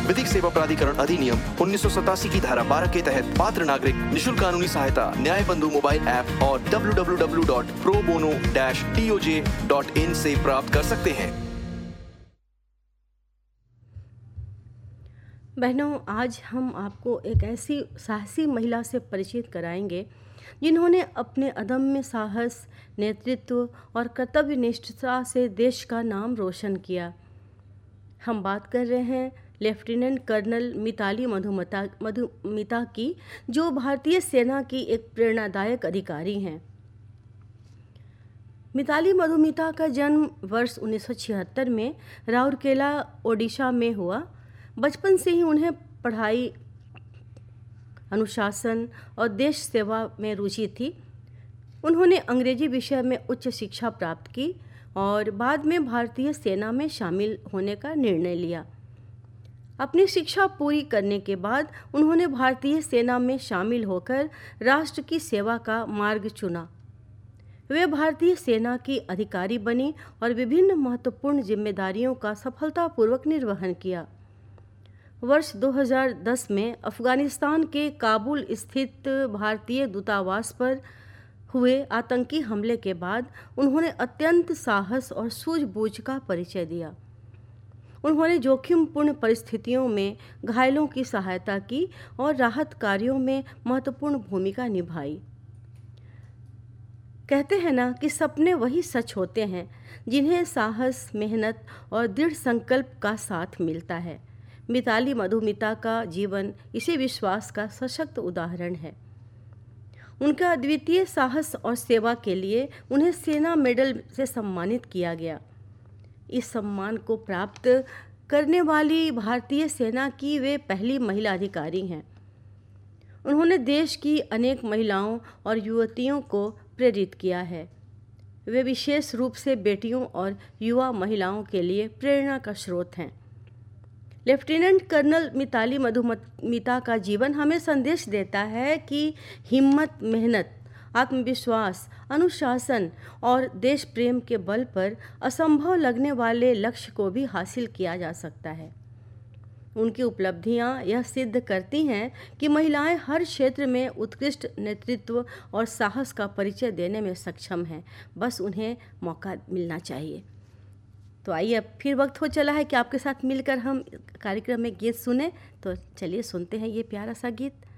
विधिक सेवा प्राधिकरण अधिनियम 1987 की धारा 12 के तहत पात्र नागरिक निशुल्क कानूनी सहायता न्याय बंधु मोबाइल ऐप और www.probono-toj.in से प्राप्त कर सकते हैं। बहनों, आज हम आपको एक ऐसी साहसी महिला से परिचित कराएंगे जिन्होंने अपने अदम्य साहस, नेतृत्व और कर्तव्यनिष्ठता से देश का नाम रोशन किया। हम बात कर रहे हैं लेफ्टिनेंट कर्नल मिताली मधुमिता की, जो भारतीय सेना की एक प्रेरणादायक अधिकारी हैं। मिताली मधुमिता का जन्म वर्ष 1976 में राउरकेला, ओडिशा में हुआ। बचपन से ही उन्हें पढ़ाई, अनुशासन और देश सेवा में रुचि थी। उन्होंने अंग्रेजी विषय में उच्च शिक्षा प्राप्त की और बाद में भारतीय सेना में शामिल होने का निर्णय लिया। अपनी शिक्षा पूरी करने के बाद उन्होंने भारतीय सेना में शामिल होकर राष्ट्र की सेवा का मार्ग चुना। वे भारतीय सेना की अधिकारी बनी और विभिन्न महत्वपूर्ण जिम्मेदारियों का सफलतापूर्वक निर्वहन किया। वर्ष 2010 में अफगानिस्तान के काबुल स्थित भारतीय दूतावास पर हुए आतंकी हमले के बाद उन्होंने अत्यंत साहस और सूझबूझ का परिचय दिया। उन्होंने जोखिमपूर्ण परिस्थितियों में घायलों की सहायता की और राहत कार्यों में महत्वपूर्ण भूमिका निभाई। कहते हैं ना कि सपने वही सच होते हैं जिन्हें साहस, मेहनत और दृढ़ संकल्प का साथ मिलता है। मिताली मधुमिता का जीवन इसी विश्वास का सशक्त उदाहरण है। उनका अद्वितीय साहस और सेवा के लिए उन्हें सेना मेडल से सम्मानित किया गया। इस सम्मान को प्राप्त करने वाली भारतीय सेना की वे पहली महिला अधिकारी हैं। उन्होंने देश की अनेक महिलाओं और युवतियों को प्रेरित किया है। वे विशेष रूप से बेटियों और युवा महिलाओं के लिए प्रेरणा का स्रोत हैं। लेफ्टिनेंट कर्नल मिताली मधुमिता का जीवन हमें संदेश देता है कि हिम्मत, मेहनत, आत्मविश्वास, अनुशासन और देश प्रेम के बल पर असंभव लगने वाले लक्ष्य को भी हासिल किया जा सकता है। उनकी उपलब्धियां यह सिद्ध करती हैं कि महिलाएं हर क्षेत्र में उत्कृष्ट नेतृत्व और साहस का परिचय देने में सक्षम हैं, बस उन्हें मौका मिलना चाहिए। तो आइए, अब फिर वक्त हो चला है कि आपके साथ मिलकर हम कार्यक्रम में गीत सुने। तो चलिए सुनते हैं ये प्यारा सा गीत।